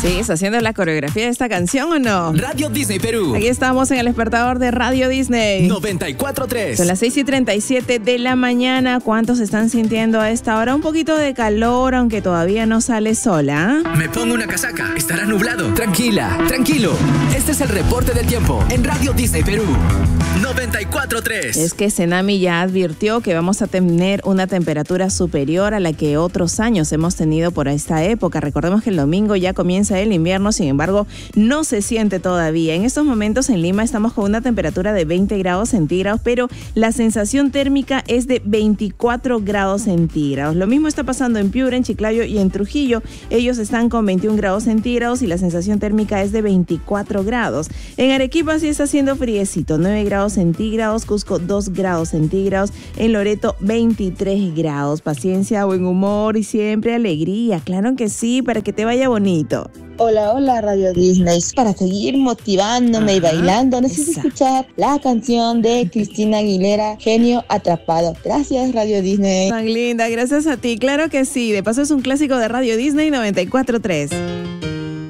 ¿Sigues haciendo la coreografía de esta canción o no? Radio Disney Perú. Aquí estamos en el despertador de Radio Disney. 94.3. Son las 6:37 de la mañana. ¿Cuántos están sintiendo a esta hora? Un poquito de calor, aunque todavía no sale sola. Me pongo una casaca. Estará nublado. Tranquila, tranquilo. Este es el reporte del tiempo en Radio Disney Perú. 94.3. Es que Cenami ya advirtió que vamos a tener una temperatura superior a la que otros años hemos tenido por esta época. Recordemos que el domingo ya comienza el invierno, sin embargo, no se siente todavía. En estos momentos en Lima estamos con una temperatura de 20 grados centígrados, pero la sensación térmica es de 24 grados centígrados. Lo mismo está pasando en Piura, en Chiclayo y en Trujillo. Ellos están con 21 grados centígrados y la sensación térmica es de 24 grados. En Arequipa sí está haciendo friecito, 9 grados centígrados, Cusco 2 grados centígrados, en Loreto 23 grados. Paciencia, buen humor y siempre alegría, claro que sí, para que te vaya bonito. Hola, hola Radio Disney. Para seguir motivándome y bailando, necesito escuchar la canción de Cristina Aguilera, Genio Atrapado. Gracias Radio Disney. Tan linda, gracias a ti, claro que sí. De paso es un clásico de Radio Disney 94.3.